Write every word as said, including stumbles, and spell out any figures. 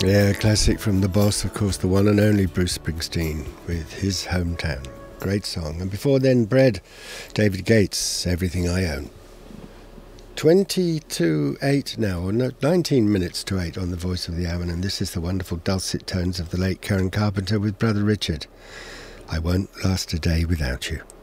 Yeah, classic from the boss, of course, the one and only Bruce Springsteen with his Hometown. Great song. And before then, Bread, David Gates, Everything I Own. twenty to eight now, or no, nineteen minutes to eight on the Voice of the Hour, and this is the wonderful dulcet tones of the late Karen Carpenter with Brother Richard. I Won't Last a Day Without You.